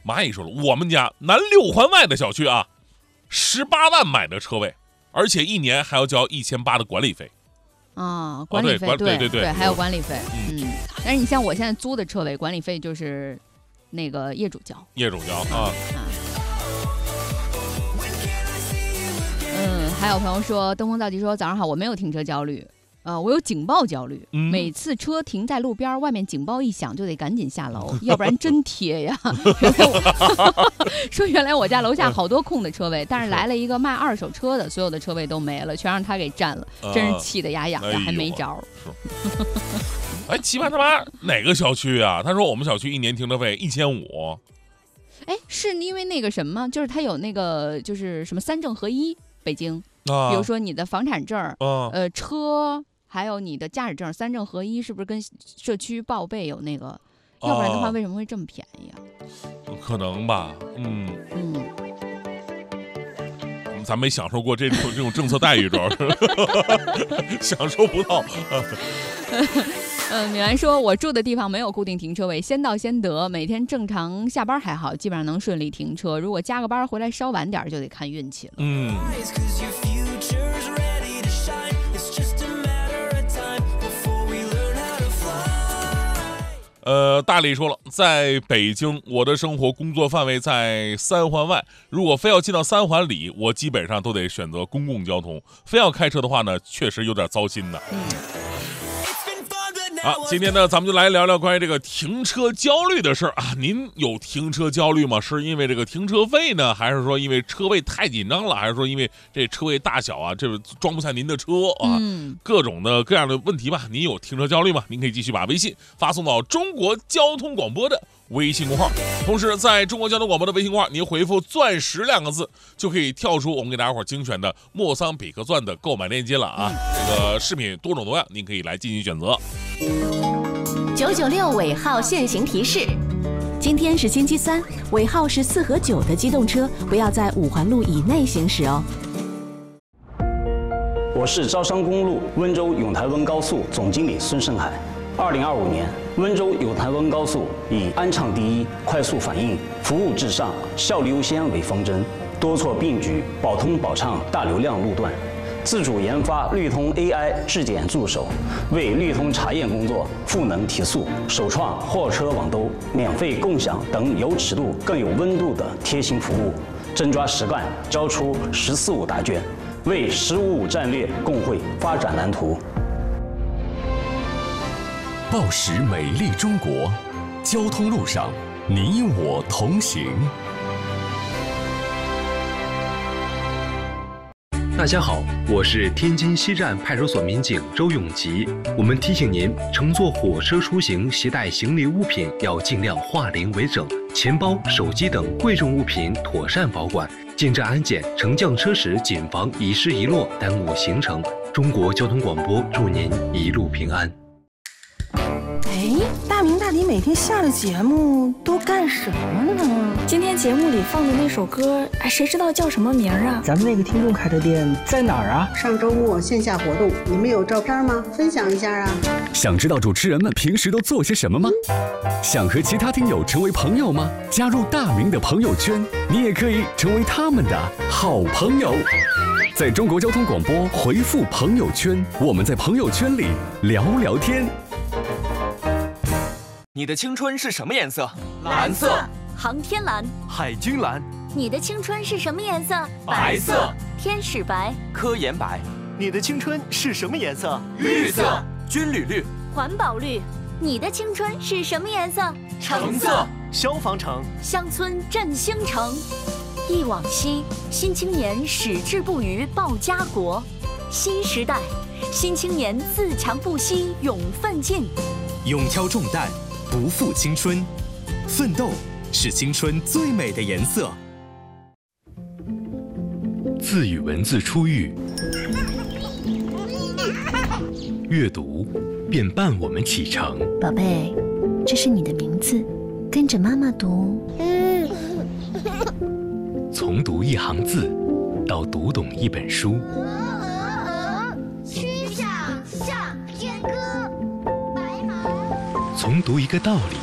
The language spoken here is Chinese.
蚂蚁说了，我们家南6环外的小区啊，18万买的车位，而且1年还要交1800的管理费。 管理费， 对， 还有管理费。但是你像我现在租的车位，管理费就是那个业主交啊。还有朋友说，登峰造极说，早上好，我没有停车焦虑。我有警报焦虑，每次车停在路边，外面警报一响就得赶紧下楼，要不然真贴呀。原来我家楼下好多空的车位，但是来了一个卖2手车的，所有的车位都没了，全让他给占了，真是气得牙痒的，还没招。 奇葩他妈哪个小区啊？他说我们小区1年停车费1500。 是因为那个什么，就是他有那个就是什么3证合一，北京，比如说你的房产证、车。还有你的驾驶证3证合一，是不是跟社区报备有那个？要不然的话，为什么会这么便宜啊？ 可能吧，咱没享受过这种政策待遇，主要是享受不到。 米兰说，我住的地方没有固定停车位，先到先得，每天正常下班还好，基本上能顺利停车。如果加个班回来稍晚点，就得看运气了。 大李说了，在北京，我的生活工作范围在3环外，如果非要进到3环里，我基本上都得选择公共交通。非要开车的话呢，确实有点糟心的。今天呢，咱们就来聊聊关于这个停车焦虑的事儿啊。您有停车焦虑吗？是因为这个停车费呢，还是说因为车位太紧张了，还是说因为这车位大小啊，这装不下您的车啊？各种的各样的问题吧。您有停车焦虑吗？您可以继续把微信发送到中国交通广播的微信公号，同时在中国交通广播的微信公号，您回复钻石2个字，就可以跳出我们给大家伙精选的莫桑比克钻的购买链接了啊。这个饰品多种多样，您可以来进行选择。 996尾号限行提示：今天是星期3，尾号是4和9的机动车不要在5环路以内行驶哦。 我是招商公路温州永台温高速总经理孙胜海。2025年，温州永台温高速以安畅第一、快速反应、服务至上、效率优先为方针，多措并举，保通保畅大流量路段。自主研发绿通 AI 质检助手，为绿通查验工作赋能提速，首创货车网兜、免费共享等有尺度更有温度的贴心服务，真抓实干，交出“14.5”答卷，为“15.5”战略共绘发展蓝图。 报时美丽中国，交通路上你我同行。 大家好，我是天津西站派出所民警周永吉。我们提醒您，乘坐火车出行携带行李物品要尽量化零为整，钱包、手机等贵重物品妥善保管。进站安检、乘降车时谨防遗失遗落，耽误行程。中国交通广播祝您一路平安。 大明大迪每天下了节目都干什么呢？ 今天节目里放的那首歌，谁知道叫什么名啊？ 咱们那个听众开的店在哪儿啊？ 上周末线下活动，你们有照片吗？分享一下啊！ 想知道主持人们平时都做些什么吗？想和其他听友成为朋友吗？加入大明的朋友圈，你也可以成为他们的好朋友。在中国交通广播回复朋友圈，我们在朋友圈里聊聊天。 你的青春是什么颜色？ 蓝色。 航天蓝。 海军蓝。 你的青春是什么颜色？ 白色。 天使白。 科研白。 你的青春是什么颜色？ 绿色。 军旅绿。 环保绿。你的青春是什么颜色？ 橙色。 消防橙。 乡村振兴城。忆往昔，新青年矢志不渝报家国。新时代，新青年自强不息勇奋进。 勇挑重担，不负青春，奋斗是青春最美的颜色。 字与文字初遇，阅读便伴我们启程。 宝贝，这是你的名字，跟着妈妈读。 从读一行字，到读懂一本书。 曲项向天歌。 从读一个道理，